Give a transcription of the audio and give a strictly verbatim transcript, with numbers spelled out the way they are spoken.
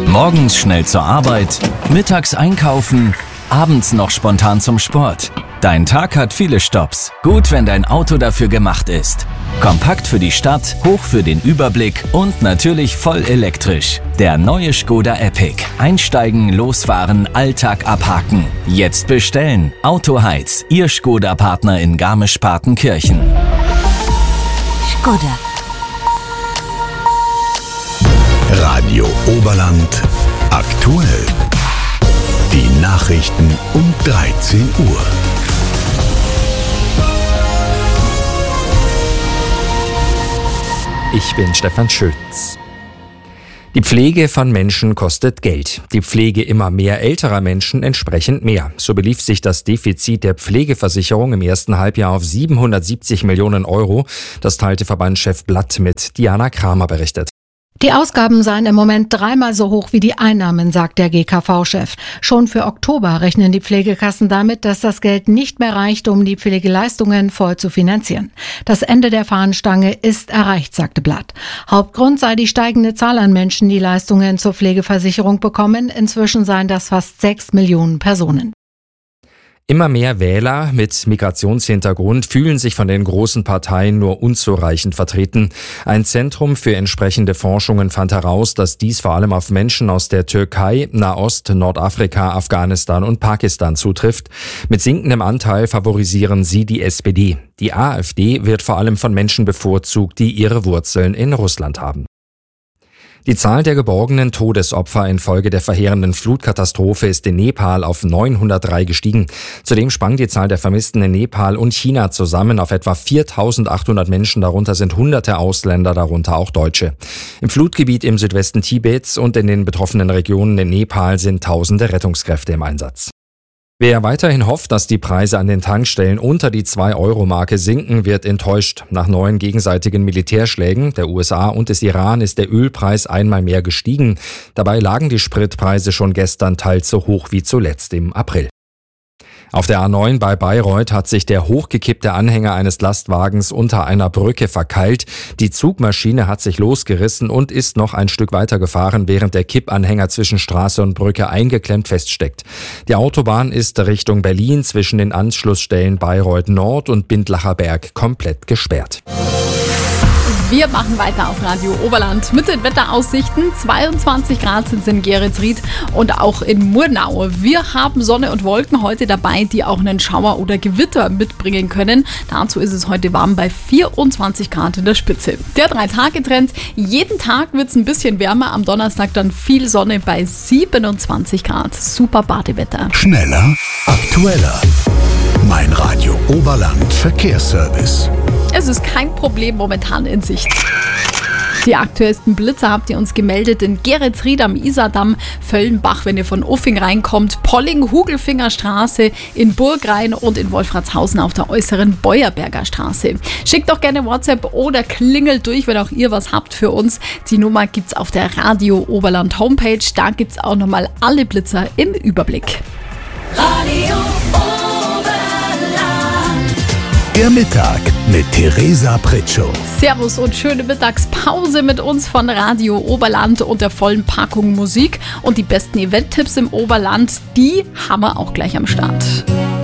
Morgens schnell zur Arbeit, mittags einkaufen, abends noch spontan zum Sport. Dein Tag hat viele Stopps. Gut, wenn dein Auto dafür gemacht ist. Kompakt für die Stadt, hoch für den Überblick und natürlich voll elektrisch. Der neue Škoda Epic. Einsteigen, losfahren, Alltag abhaken. Jetzt bestellen. Autoheiz, Ihr Škoda-Partner in Garmisch-Partenkirchen. Škoda. Radio Oberland aktuell. Die Nachrichten um dreizehn Uhr. Ich bin Stefan Schütz. Die Pflege von Menschen kostet Geld. Die Pflege immer mehr älterer Menschen entsprechend mehr. So belief sich das Defizit der Pflegeversicherung im ersten Halbjahr auf siebenhundertsiebzig Millionen Euro. Das teilte Verbandschef Blatt mit. Diana Kramer berichtet. Die Ausgaben seien im Moment dreimal so hoch wie die Einnahmen, sagt der G K V-Chef. Schon für Oktober rechnen die Pflegekassen damit, dass das Geld nicht mehr reicht, um die Pflegeleistungen voll zu finanzieren. Das Ende der Fahnenstange ist erreicht, sagte Blatt. Hauptgrund sei die steigende Zahl an Menschen, die Leistungen zur Pflegeversicherung bekommen. Inzwischen seien das fast sechs Millionen Personen. Immer mehr Wähler mit Migrationshintergrund fühlen sich von den großen Parteien nur unzureichend vertreten. Ein Zentrum für entsprechende Forschungen fand heraus, dass dies vor allem auf Menschen aus der Türkei, Nahost, Nordafrika, Afghanistan und Pakistan zutrifft. Mit sinkendem Anteil favorisieren sie die S P D. Die AfD wird vor allem von Menschen bevorzugt, die ihre Wurzeln in Russland haben. Die Zahl der geborgenen Todesopfer infolge der verheerenden Flutkatastrophe ist in Nepal auf neunhundertdrei gestiegen. Zudem sprang die Zahl der Vermissten in Nepal und China zusammen auf etwa viertausendachthundert Menschen. Darunter sind hunderte Ausländer, darunter auch Deutsche. Im Flutgebiet im Südwesten Tibets und in den betroffenen Regionen in Nepal sind tausende Rettungskräfte im Einsatz. Wer weiterhin hofft, dass die Preise an den Tankstellen unter die zwei Euro Marke sinken, wird enttäuscht. Nach neuen gegenseitigen Militärschlägen der U S A und des Iran ist der Ölpreis einmal mehr gestiegen. Dabei lagen die Spritpreise schon gestern teils so hoch wie zuletzt im April. Auf der A neun bei Bayreuth hat sich der hochgekippte Anhänger eines Lastwagens unter einer Brücke verkeilt. Die Zugmaschine hat sich losgerissen und ist noch ein Stück weiter gefahren, während der Kippanhänger zwischen Straße und Brücke eingeklemmt feststeckt. Die Autobahn ist Richtung Berlin zwischen den Anschlussstellen Bayreuth Nord und Bindlacher Berg komplett gesperrt. Wir machen weiter auf Radio Oberland mit den Wetteraussichten. zweiundzwanzig Grad sind es in Geretsried und auch in Murnau. Wir haben Sonne und Wolken heute dabei, die auch einen Schauer oder Gewitter mitbringen können. Dazu ist es heute warm bei vierundzwanzig Grad in der Spitze. Der Drei-Tage-Trend. Jeden Tag wird es ein bisschen wärmer. Am Donnerstag dann viel Sonne bei siebenundzwanzig Grad. Super Badewetter. Schneller, aktueller. Mein Radio Oberland Verkehrsservice. Es ist kein Problem momentan in Sicht. Die aktuellsten Blitzer habt ihr uns gemeldet in Geretsried am Isardamm, Völlenbach, wenn ihr von Uffing reinkommt, Polling, Hugelfinger Straße, in Burgrein und in Wolfratshausen auf der äußeren Beuerberger Straße. Schickt doch gerne WhatsApp oder klingelt durch, wenn auch ihr was habt für uns. Die Nummer gibt's auf der Radio Oberland Homepage. Da gibt's auch nochmal alle Blitzer im Überblick. Radio Oberland. Der Mittag mit Theresa Pritschow. Servus und schöne Mittagspause mit uns von Radio Oberland und der vollen Packung Musik. Und die besten Event-Tipps im Oberland, die haben wir auch gleich am Start.